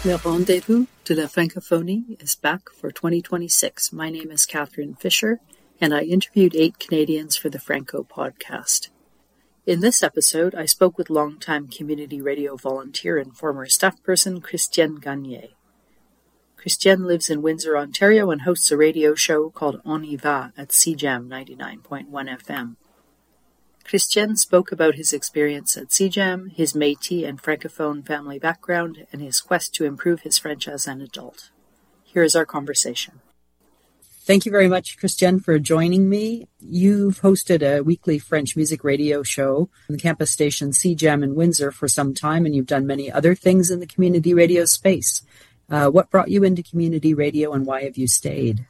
Le Rendezvous de la Francophonie is back for 2026. My name is Catherine Fisher, and I interviewed 8 Canadians for the Franco podcast. In this episode, I spoke with longtime community radio volunteer and former staff person Christiane Gagné. Christiane lives in Windsor, Ontario, and hosts a radio show called On y va at CJAM 99.1 FM. Christiane spoke about his experience at CJAM, his Métis and Francophone family background, and his quest to improve his French as an adult. Here is our conversation. Thank you very much, Christiane, for joining me. You've hosted a weekly French music radio show on the campus station CJAM in Windsor for some time, and you've done many other things in the community radio space. What brought you into community radio, and why have you stayed?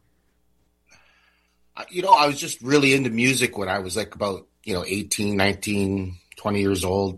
I was just really into music when I was about 18, 19, 20 years old.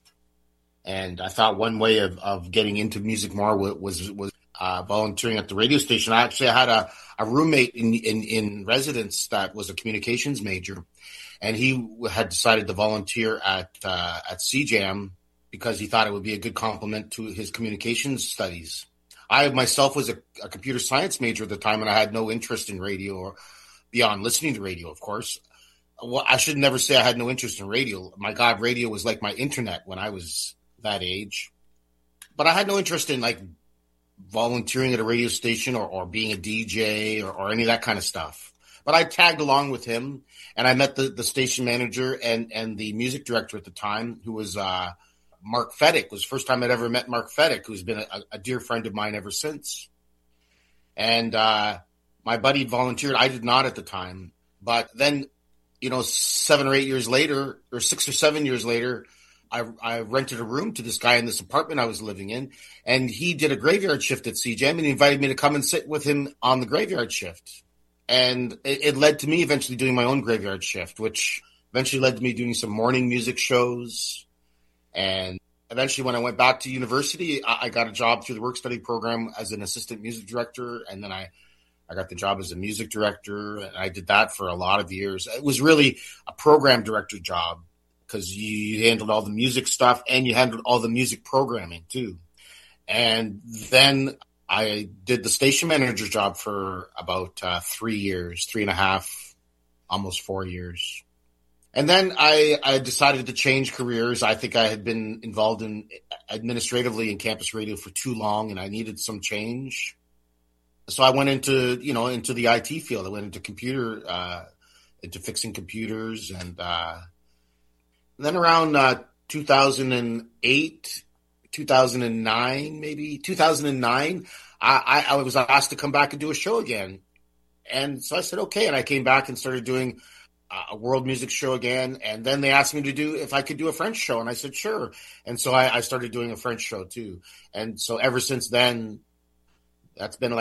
And I thought one way of getting into music more was volunteering at the radio station. I had a roommate in residence that was a communications major, and he had decided to volunteer at CJAM because he thought it would be a good complement to his communications studies. I myself was a computer science major at the time, and I had no interest in radio or beyond listening to radio, of course. Well, I should never say I had no interest in radio. My God, radio was like my internet when I was that age. But I had no interest in volunteering at a radio station or being a DJ or any of that kind of stuff. But I tagged along with him, and I met the station manager and the music director at the time, who was Mark Feddick. It was the first time I'd ever met Mark Feddick, who's been a dear friend of mine ever since. And my buddy volunteered. I did not at the time. But then 7 or 8 years later, or 6 or 7 years later, I rented a room to this guy in this apartment I was living in, and he did a graveyard shift at CJAM, and he invited me to come and sit with him on the graveyard shift. And it led to me eventually doing my own graveyard shift, which eventually led to me doing some morning music shows. And eventually when I went back to university, I got a job through the work-study program as an assistant music director, and then I got the job as a music director, and I did that for a lot of years. It was really a program director job because you handled all the music stuff and you handled all the music programming too. And then I did the station manager job for about 3 years, 3.5, almost 4 years. And then I decided to change careers. I think I had been involved in administratively in campus radio for too long, and I needed some change. So I went into the IT field. I went into fixing computers, and then around 2008, 2009, maybe 2009, I was asked to come back and do a show again. And so I said, okay. And I came back and started doing a world music show again. And then they asked me if I could do a French show. And I said, sure. And so I started doing a French show too. And so ever since then, that's been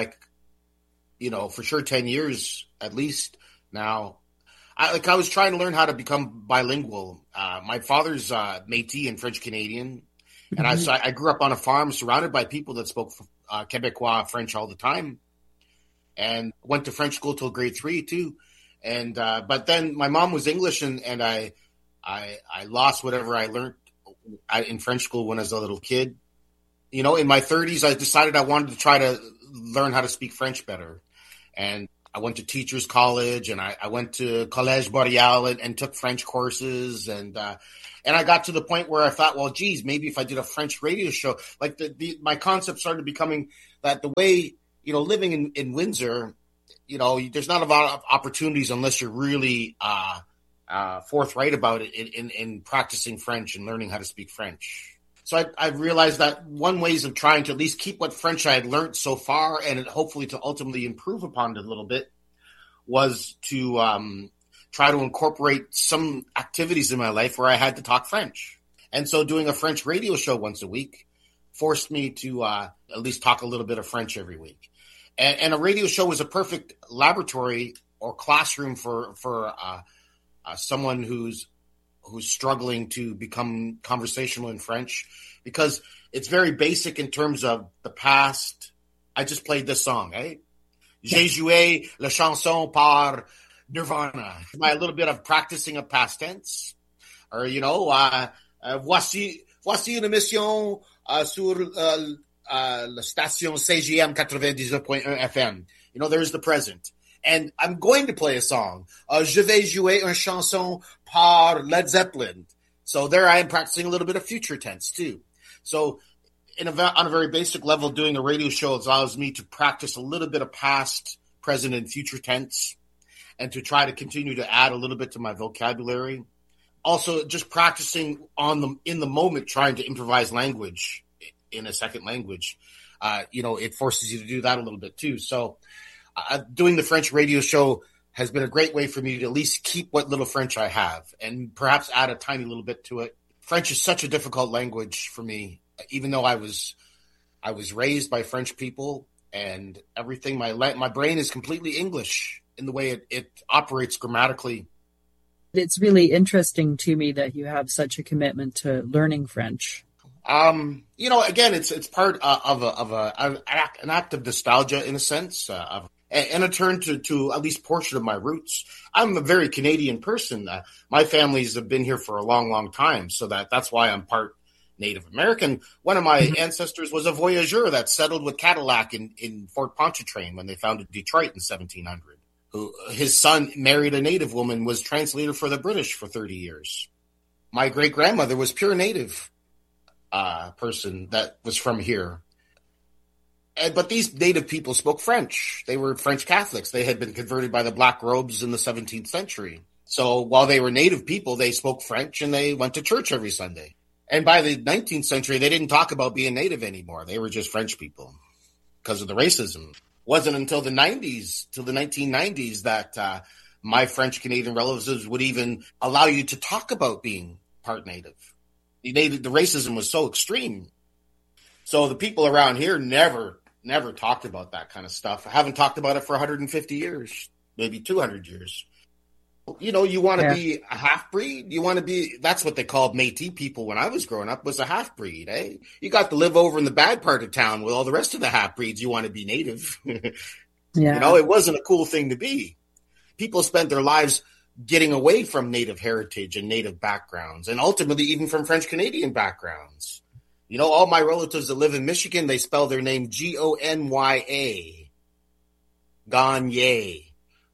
for sure 10 years at least now. I was trying to learn how to become bilingual. My father's Métis and French Canadian, and I grew up on a farm surrounded by people that spoke Quebecois French all the time, and went to French school till grade 3 too. And but then my mom was English, and I lost whatever I learned in French school when I was a little kid. In my 30s, I decided I wanted to try to learn how to speak French better. And I went to teachers college, and I went to Collège Boreal and took French courses. And I got to the point where I thought, well, geez, maybe if I did a French radio show, my concept started becoming that the way, living in Windsor, there's not a lot of opportunities unless you're really forthright about it in practicing French and learning how to speak French. So I realized that one ways of trying to at least keep what French I had learned so far and hopefully to ultimately improve upon it a little bit was to try to incorporate some activities in my life where I had to talk French. And so doing a French radio show once a week forced me to at least talk a little bit of French every week. And a radio show was a perfect laboratory or classroom for someone who's struggling to become conversational in French, because it's very basic in terms of the past. I just played this song, eh? J'ai joué la chanson par Nirvana. My little bit of practicing of past tense. Or, voici une émission sur la station CJM 99.1 FM. There's the present. And I'm going to play a song. Je vais jouer une chanson par Led Zeppelin. So there I am practicing a little bit of future tense too. So on a very basic level, doing a radio show allows me to practice a little bit of past, present, and future tense, and to try to continue to add a little bit to my vocabulary. Also, just practicing in the moment, trying to improvise language in a second language. It forces you to do that a little bit too. So doing the French radio show has been a great way for me to at least keep what little French I have and perhaps add a tiny little bit to it. French is such a difficult language for me, even though I was raised by French people and everything. My brain is completely English in the way it operates grammatically. It's really interesting to me that you have such a commitment to learning French. Again, it's part of an act of nostalgia in a sense, and a turn to at least portion of my roots. I'm a very Canadian person. My families have been here for a long, long time, so that's why I'm part Native American. One of my ancestors was a voyageur that settled with Cadillac in Fort Pontchartrain when they founded Detroit in 1700. His son married a Native woman, was translator for the British for 30 years. My great-grandmother was pure Native person that was from here. But these Native people spoke French. They were French Catholics. They had been converted by the Black Robes in the 17th century. So while they were Native people, they spoke French and they went to church every Sunday. And by the 19th century, they didn't talk about being Native anymore. They were just French people because of the racism. Wasn't until the 1990s, that my French Canadian relatives would even allow you to talk about being part Native. The racism was so extreme. So the people around here never talked about that kind of stuff. I haven't talked about it for 150 years, maybe 200 years. You want to be a half-breed? That's what they called Métis people when I was growing up, was a half-breed, eh? You got to live over in the bad part of town with all the rest of the half-breeds. You want to be Native. Yeah. It wasn't a cool thing to be. People spent their lives getting away from Native heritage and Native backgrounds, and ultimately even from French-Canadian backgrounds. All my relatives that live in Michigan, they spell their name Gonya. Gagne.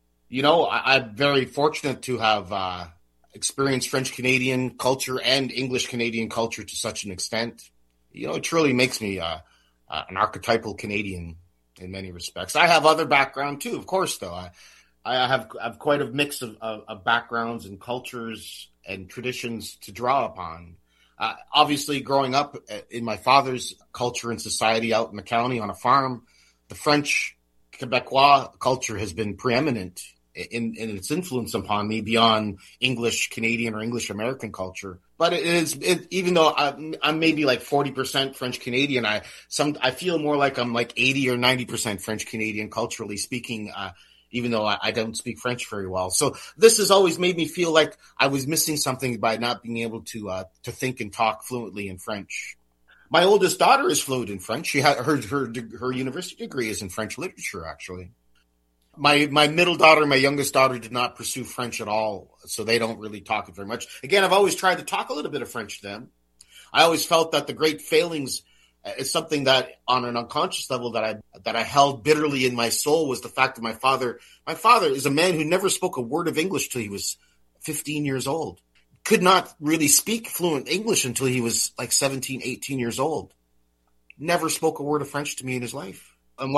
I'm very fortunate to have experienced French-Canadian culture and English-Canadian culture to such an extent. It truly makes me an archetypal Canadian in many respects. I have other background too, of course, though. I have quite a mix of backgrounds and cultures and traditions to draw upon. Obviously, growing up in my father's culture and society out in the county on a farm, the French Quebecois culture has been preeminent in its influence upon me beyond English Canadian or English American culture. But even though I'm maybe like 40% French Canadian, I feel more like I'm like 80 or 90% French Canadian culturally speaking, even though I don't speak French very well. So this has always made me feel like I was missing something by not being able to think and talk fluently in French. My oldest daughter is fluent in French. She had her university degree is in French literature, actually. My middle daughter and my youngest daughter did not pursue French at all, so they don't really talk it very much. Again, I've always tried to talk a little bit of French to them. I always felt that the great failings is something that, on an unconscious level, that I held bitterly in my soul, was the fact that my father is a man who never spoke a word of English till he was 15 years old. Could not really speak fluent English until he was like 17, 18 years old. Never spoke a word of French to me in his life.